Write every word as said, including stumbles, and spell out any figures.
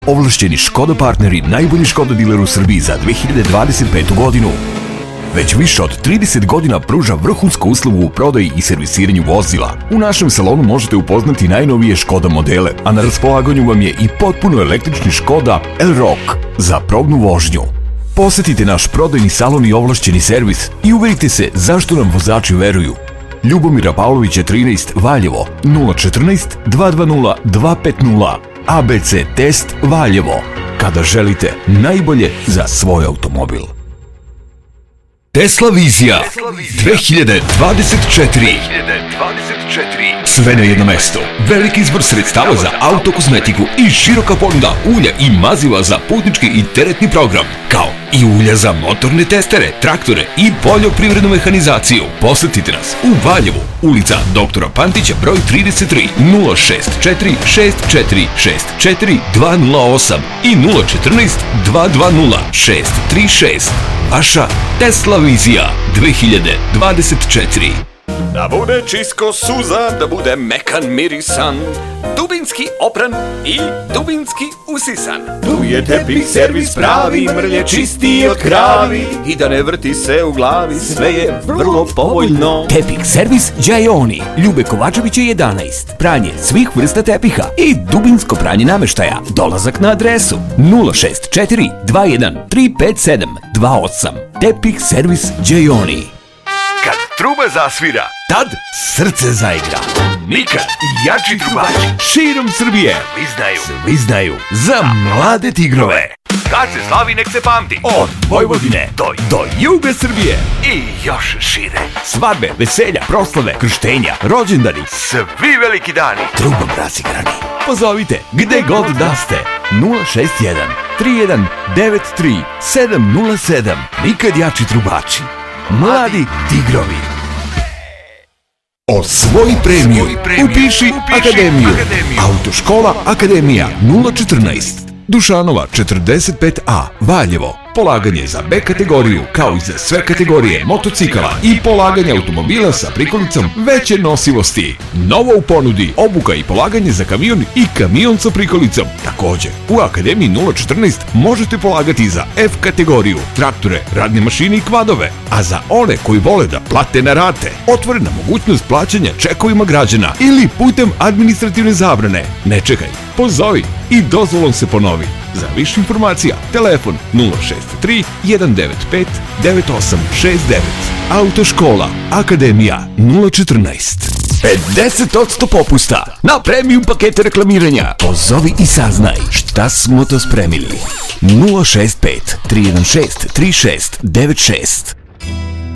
Ovlašćeni Škoda partneri, najbolji Škoda diler u Srbiji za dve hiljade dvadeset petu godinu. Već više od trideset godina pruža vrhunsku uslugu u prodaji i servisiranju vozila. U našem salonu možete upoznati najnovije Škoda modele, a na raspolaganju vam je i potpuno električni Škoda Elroq za probnu vožnju. Posetite naš prodajni salon i ovlašćeni servis i uverite se zašto nam vozači veruju. Ljubomira Pavlovića trinaest, Valjevo, nula četrnaest, dva dva nula, dva pet nula. A B C Test Valjevo. Kada želite najbolje za svoj automobil. Tesla Vizija dve hiljade dvadeset četiri. Sve na jedno mesto. Veliki izbor sredstava za autokozmetiku i široka ponuda ulja i maziva za putnički i teretni program, kao i ulja za motorne testere, traktore i poljoprivrednu mehanizaciju. Posetite nas u Valjevu, ulica doktora Pantića broj trideset tri, nula šest četiri šest četiri šest četiri dva nula osam i nula četrnaest, dva dva nula, šest tri šest. Vaša Tesla Vizija dve hiljade dvadeset četiri. Da bude čisto suzan, da bude mekan mirisan, dubinski opran i dubinski usisan. Tu je tepih servis pravi, mrlje čisti od kravi i da ne vrti se u glavi, sve je vrlo povoljno. Tepih servis Đajoni, Ljube Kovačevića jedanaest. Pranje svih vrsta tepiha i dubinsko pranje nameštaja. Dolazak na adresu nula šest četiri dva jedan tri pet sedam dva osam. Tepih servis Đajoni. Kad truba zasvira, Tad srce zaigra. nikad jači trubači Širom Srbije svi znaju. svi znaju za mlade tigrove. Kad se slavi, nek se pamti. Od Vojvodine Do do juga Srbije. i još šire. Svadbe, veselja, proslave, krštenja, rođendani, Svi veliki dani. trubom rasigrani. Pozovite gde god da ste. nula šest jedan, tri jedan devet tri, sedam nula sedam. Nikad jači trubači. Mladi tigrovi. Osvoji premiju. Upiši Akademiju. Autoškola Akademija nula četrnaest. Dušanova četrdeset pet A, Valjevo. Polaganje za B kategoriju, kao i za sve kategorije motocikala i polaganje automobila sa prikolicom veće nosivosti. Novo u ponudi, obuka i polaganje za kamion i kamion sa prikolicom. Takođe, u Akademiji nula četrnaest možete polagati za F kategoriju, traktore, radne mašine i kvadove. A za one koji vole da plate na rate, otvorena mogućnost plaćanja čekovima građana ili putem administrativne zabrane. Ne čekaj, pozovi i dozvolom se ponovi. Za više informacija, telefon nula šest tri jedan devet pet devet osam šest devet. Autoškola Akademija nula četrnaest. pedeset posto popusta na premium pakete reklamiranja. Pozovi i saznaj šta smo to spremili. nula šest pet tri jedan šest tri šest devet šest.